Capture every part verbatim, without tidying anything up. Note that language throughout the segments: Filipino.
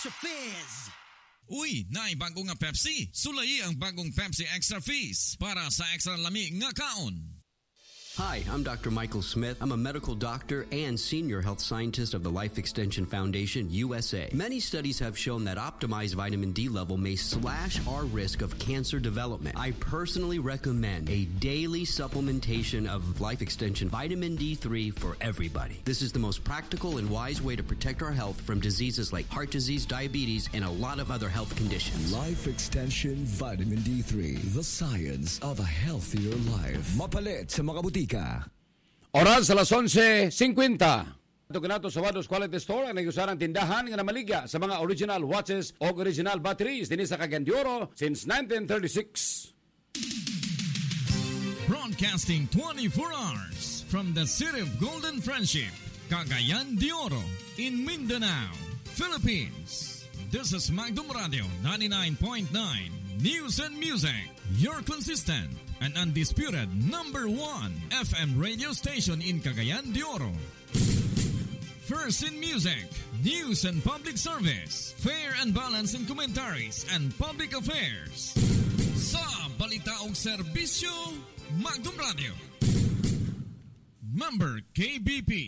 Extra Fizz. Uy, naay bago nga Pepsi. Sulay ang bagong Pepsi Extra Fizz para sa extra lami nga kaon. Hi, I'm Doctor Michael Smith. I'm a medical doctor and senior health scientist of the Life Extension Foundation, U S A. Many studies have shown that optimized vitamin D level may slash our risk of cancer development. I personally recommend a daily supplementation of Life Extension Vitamin D three for everybody. This is the most practical and wise way to protect our health from diseases like heart disease, diabetes, and a lot of other health conditions. Life Extension Vitamin D three, the science of a healthier life. Mapalit sa mga butika. Oras sa las onse cincuenta. Ito kanato sa Wados Quality Store ang nag-usarang tindahan nga namaligya sa mga original watches o original batteries din sa Cagayan de Oro since nineteen thirty-six. Broadcasting twenty-four hours from the city of Golden Friendship, Cagayan de Oro, in Mindanao, Philippines. This is Magdum Radio ninety-nine point nine News and Music, your consistent and undisputed number one F M radio station in Cagayan de Oro. First in music, news and public service, fair and balanced in commentaries and public affairs. Sa balita ug serbisyo, Magdum Radio. Member K B P.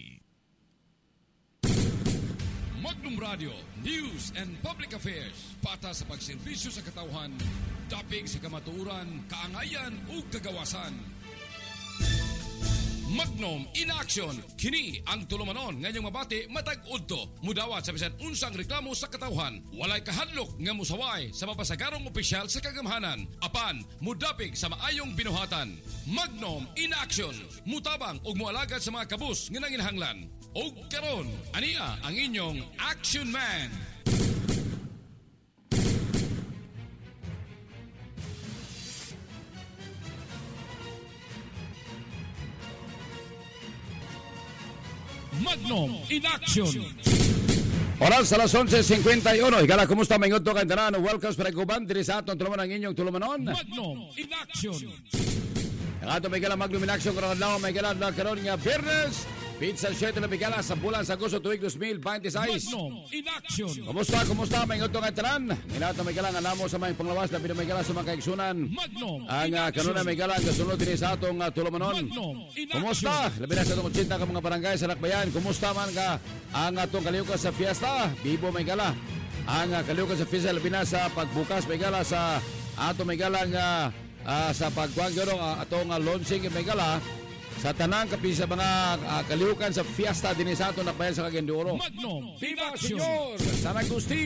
Magnum Radio, News and Public Affairs, pata sa pagserbisyo sa katawhan, dapig sa kamatuoran, kaangayan ug kagawasan. Magnum in action, kini ang tulumanon ngayong mabati matag udto, mudawat sa bisan unsang reklamo sa katawhan, walay kahadlok nga musaway sa mapasagarong opisyal sa kagamhanan, apan mudapig sa maayong binuhatan. Magnum in action, mutabang ug mualagad sa mga kabus nga nanginahanglan. O karon, ania ang inyong Action Man. Magnum in action. Oras sa las onse cincuenta y uno. Higala, kumusta mga ingot to kantanan? Welcome sa Reguban, diri sa atong tuluman ang inyong tulumanon. Magnum in action. Ang ato may gala Magnum in action karon adlaw may gala na karon nga Biyernes. Pizza Shed na bigala sa bulan sa agosto tuig two thousand twenty-six. Magnum in action. Kumusta, kumusta mga ingot to kantanan? Inato may gala nga namo sa mga panglawas na may gala sa mga kaigsunan. Magnum Ang uh, kanuna may gala ang kasunod din sa atong uh, tulumanon. Magnum in Kumusta? Labi na sa itong otsinta ka mga barangay sa Lakbayan. Kumusta man ka ang atong kaliukas sa fiesta? Bibo may gala. Ang uh, kaliukas sa fiesta, labi na sa pagbukas may gala sa atong may gala nga uh, sa pagkuhan gano'ng uh, atong uh, launching may gala sa tanang kapi sa mga uh, kaliukan sa fiesta din sa atong Lakbayan sa Cagayan de Oro. Magnum Viva Senyor! San Agustin!